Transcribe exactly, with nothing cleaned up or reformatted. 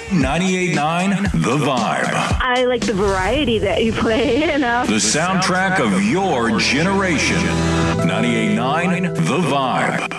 ninety-eight point nine The Vibe. I like the variety that you play, you know. The soundtrack of your generation. ninety-eight point nine The Vibe.